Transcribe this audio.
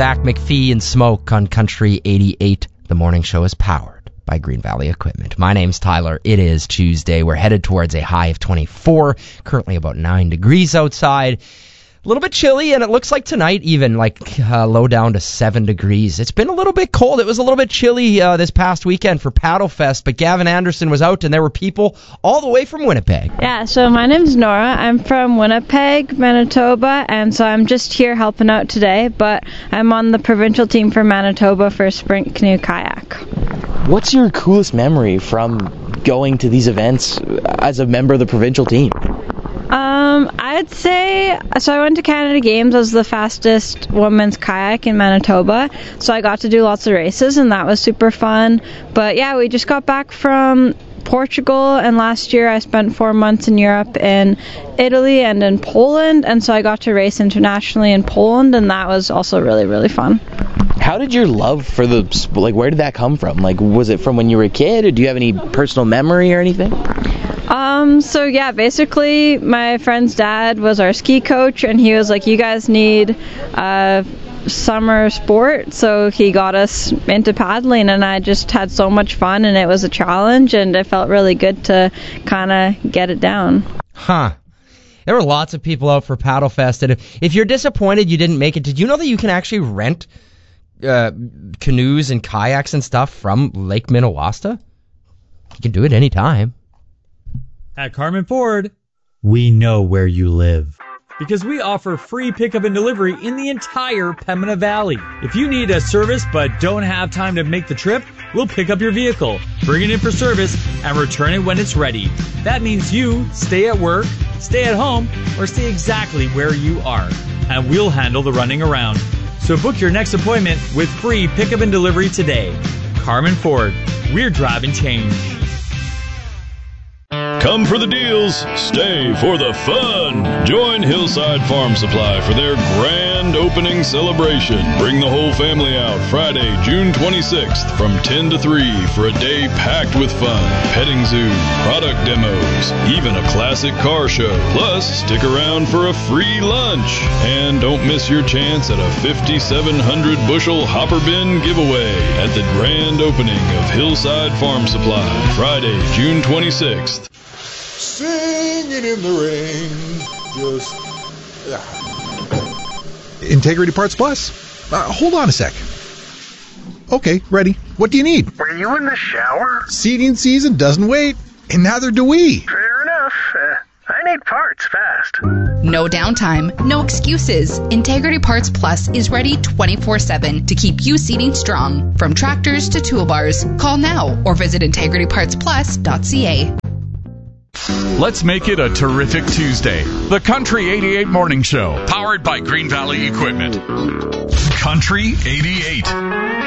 Zach McPhee and Smoke on Country 88. The morning show is powered by Green Valley Equipment. My name's Tyler. It is Tuesday. We're headed towards a high of 24, currently about 9 degrees outside. A little bit chilly, and it looks like tonight even low down to 7 degrees. It's been a little bit cold. It was a little bit chilly this past weekend for Paddle Fest, but Gavin Anderson was out, and there were people all the way from Winnipeg. Yeah, so my name's Nora. I'm from Winnipeg, Manitoba, and so I'm just here helping out today, but I'm on the provincial team for Manitoba for Sprint Canoe Kayak. What's your coolest memory from going to these events as a member of the provincial team? I'd say, so I went to Canada Games as the fastest women's kayak in Manitoba, so I got to do lots of races, and that was super fun. But yeah, we just got back from Portugal, and last year I spent 4 months in Europe, in Italy and in Poland, and so I got to race internationally in Poland, and that was also really, really fun. How did your love for where did that come from? Was it from when you were a kid, or do you have any personal memory or anything? So yeah, basically my friend's dad was our ski coach, and he was like, you guys need summer sport, so he got us into paddling, and I just had so much fun, and it was a challenge, and it felt really good to kind of get it down. There were lots of people out for Paddle Fest, and if you're disappointed you didn't make it, did you know that you can actually rent canoes and kayaks and stuff from Lake Minnewaska? You can do it anytime. At Carmen Ford, we know where you live, because we offer free pickup and delivery in the entire Pembina Valley. If you need a service but don't have time to make the trip, we'll pick up your vehicle, bring it in for service, and return it when it's ready. That means you stay at work, stay at home, or stay exactly where you are, and we'll handle the running around. So book your next appointment with free pickup and delivery today. Carmen Ford, we're driving change. Come for the deals, stay for the fun. Join Hillside Farm Supply for their grand opening celebration. Bring the whole family out Friday, June 26th from 10 to 3 for a day packed with fun. Petting zoo, product demos, even a classic car show. Plus, stick around for a free lunch. And don't miss your chance at a 5,700 bushel hopper bin giveaway at the grand opening of Hillside Farm Supply, Friday, June 26th. Singing in the rain, Integrity Parts Plus? Hold on a sec. Okay, ready. What do you need? Were you in the shower? Seeding season doesn't wait, and neither do we. Fair enough. I need parts fast. No downtime, no excuses. Integrity Parts Plus is ready 24/7 to keep you seeding strong. From tractors to toolbars, call now or visit integritypartsplus.ca. Let's make it a terrific Tuesday. The Country 88 Morning Show, powered by Green Valley Equipment. Country 88.